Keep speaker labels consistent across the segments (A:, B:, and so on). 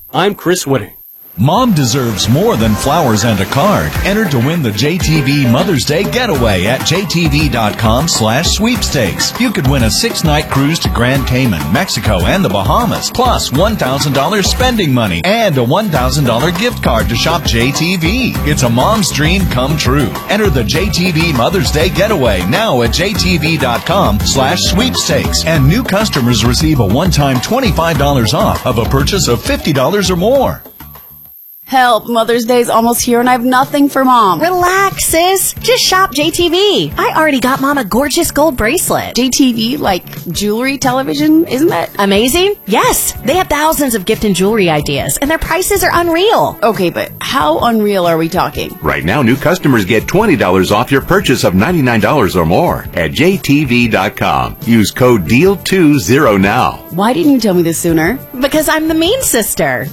A: I'm Chris Whitting.
B: Mom deserves more than flowers and a card. Enter to win the JTV Mother's Day Getaway at jtv.com/sweepstakes. You could win a 6-night cruise to Grand Cayman, Mexico, and the Bahamas, plus $1,000 spending money and a $1,000 gift card to shop JTV. It's a mom's dream come true. Enter the JTV Mother's Day Getaway now at jtv.com/sweepstakes. And new customers receive a one-time $25 off of a purchase of $50 or more.
C: Help, Mother's Day's almost here and I have nothing for Mom.
D: Relax, sis. Just shop JTV. I already got Mom a gorgeous gold bracelet.
C: JTV, like jewelry, television, isn't that
D: amazing? Yes. They have thousands of gift and jewelry ideas, and their prices are unreal.
C: Okay, but how unreal are we talking?
E: Right now, new customers get $20 off your purchase of $99 or more at jtv.com. Use code DEAL20 now.
C: Why didn't you tell me this sooner?
D: Because I'm the mean sister.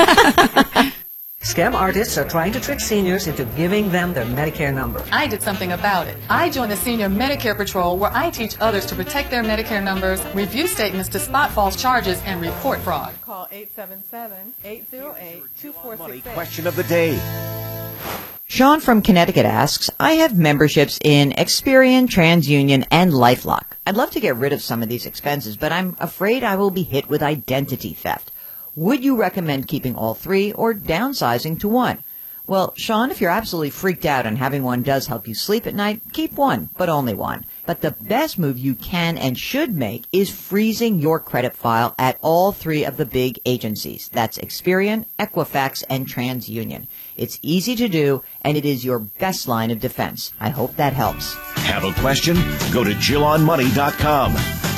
F: Scam artists are trying to trick seniors into giving them their Medicare number.
G: I did something about it. I joined the Senior Medicare Patrol, where I teach others to protect their Medicare numbers, review statements to spot false charges, and report fraud.
H: Call 877-808-2468.
I: Question of the day.
J: Sean from Connecticut asks, I have memberships in Experian, TransUnion, and LifeLock. I'd love to get rid of some of these expenses, but I'm afraid I will be hit with identity theft. Would you recommend keeping all three or downsizing to one? Well, Sean, if you're absolutely freaked out and having one does help you sleep at night, keep one, but only one. But the best move you can and should make is freezing your credit file at all three of the big agencies. That's Experian, Equifax, and TransUnion. It's easy to do, and it is your best line of defense. I hope that helps.
I: Have a question? Go to JillOnMoney.com.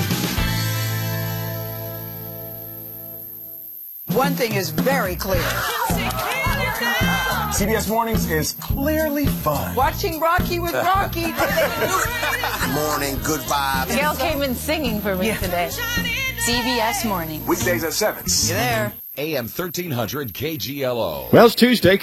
K: One thing is very clear.
L: CBS Mornings is clearly fun.
K: Watching Rocky with Rocky.
M: Morning, good vibes.
H: Gail came in singing for me today.
N: CBS Mornings.
L: Weekdays at 7.
K: You there?
I: AM 1300 KGLO.
O: Well, it's Tuesday.